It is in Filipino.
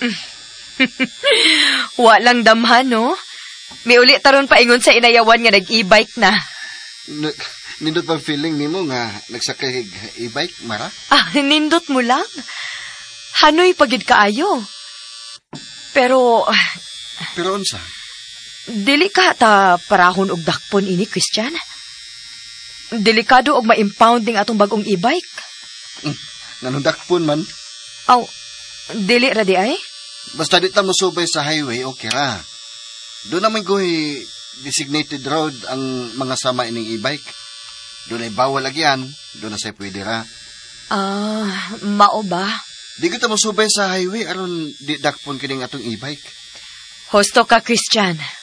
Walang damhan, no? May uli taron pa ingon sa inayawan nga nag-e-bike na. Nindot bang feeling nimo nga nagsakay e-bike, Mara? Nindot mo lang. Hanoy pagid kaayo. Pero unsa? dili ka ta parahon og dakpon ini, Christian. Delikado og ma-impound ning atong bagong e-bike. Nganong dakpon man? Aw, dili ra di ay? Basta di ta musubay sa highway, okay ra. Doon naman ko'y designated road ang mga sama ining e-bike. Doon ay bawal agyan, doon na say pwede ra. Mao ba? Di kita musubay sa highway aron di dakpon kining atong e-bike. Husto ka, Christian.